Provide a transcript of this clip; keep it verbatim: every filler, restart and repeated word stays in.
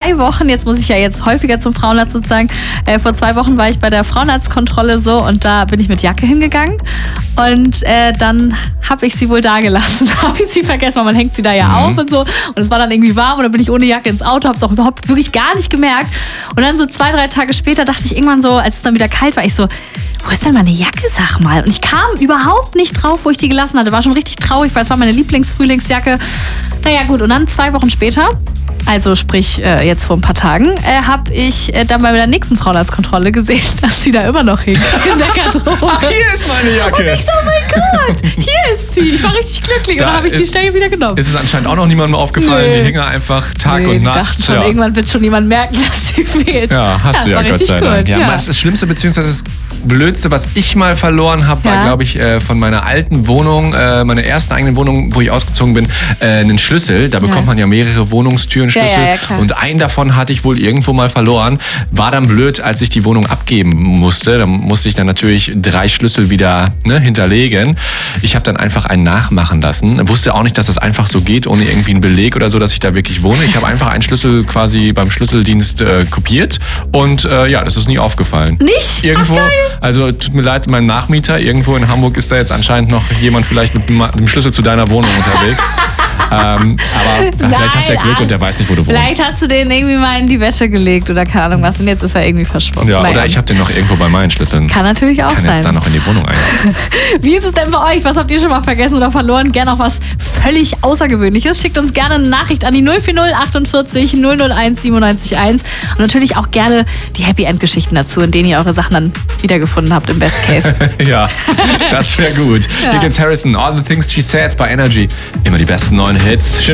zwei Wochen, jetzt muss ich ja jetzt häufiger zum Frauenarzt sozusagen, äh, vor zwei Wochen war ich bei der Frauenarztkontrolle so und da bin ich mit Jacke hingegangen und äh, dann habe ich sie wohl da gelassen, habe ich sie vergessen, weil man hängt sie da ja mhm. auf und so und es war dann irgendwie warm und dann bin ich ohne Jacke ins Auto, habe es auch überhaupt wirklich gar nicht gemerkt und dann so zwei, drei Tage später dachte ich irgendwann so, als es dann wieder kalt war, ich so, wo ist denn meine Jacke, sag mal? Und ich kam überhaupt nicht drauf, wo ich die gelassen hatte, war schon richtig traurig, weil es war meine Lieblingsfrühlingsjacke. Naja gut, und dann zwei Wochen später, also sprich äh, jetzt vor ein paar Tagen, äh, habe ich äh, dann bei der nächsten Frauenarztkontrolle gesehen, dass sie da immer noch hing in der Garderobe. Ach, hier ist meine Jacke. Und ich so, oh mein Gott, hier ist sie. Ich war richtig glücklich da und dann habe ich die Stelle wieder genommen. Ist es anscheinend auch noch niemandem aufgefallen, nee. Die hing einfach Tag nee, und Nacht. Schon, ja. Irgendwann wird schon jemand merken, dass sie fehlt. Ja, hast ja, du ja, Gott sei Dank. Ja, ja. Das Schlimmste bzw. das Blödste, was ich mal verloren habe, war, ja. glaube ich, äh, von meiner alten Wohnung, äh, meiner ersten eigenen Wohnung, wo ich ausgezogen bin, äh, einen Schlüssel. Da bekommt ja. man ja mehrere Wohnungstüren-Schlüssel. Ja, ja, und einen davon hatte ich wohl irgendwo mal verloren. War dann blöd, als ich die Wohnung abgeben musste. Da musste ich dann natürlich drei Schlüssel wieder ne, hinterlegen. Ich habe dann einfach einen nachmachen lassen. Wusste auch nicht, dass das einfach so geht, ohne irgendwie einen Beleg oder so, dass ich da wirklich wohne. Ich habe einfach einen Schlüssel quasi beim Schlüsseldienst äh, kopiert und äh, ja, das ist nie aufgefallen. Nicht? Irgendwo. Ach, Also tut mir leid, mein Nachmieter, irgendwo in Hamburg ist da jetzt anscheinend noch jemand vielleicht mit dem Schlüssel zu deiner Wohnung unterwegs. ähm, aber Nein, vielleicht hast du ja Glück ach, und der weiß nicht, wo du wohnst. Vielleicht hast du den irgendwie mal in die Wäsche gelegt oder keine Ahnung was und jetzt ist er irgendwie verschwunden. Ja, naja. Oder ich habe den noch irgendwo bei meinen Schlüsseln. Kann natürlich auch Kann sein. jetzt da noch in die Wohnung ein. Wie ist es denn bei euch? Was habt ihr schon mal vergessen oder verloren? Gerne auch was völlig Außergewöhnliches. Schickt uns gerne eine Nachricht an die null vier null achtundvierzig null null eins siebenundneunzig eins und natürlich auch gerne die Happy End Geschichten dazu, in denen ihr eure Sachen dann wiedergefunden habt im Best Case. Ja, das wäre gut. Ja. Hier geht's Harrison, All the Things She Said bei Energy. Immer die besten neuen Hits. Schön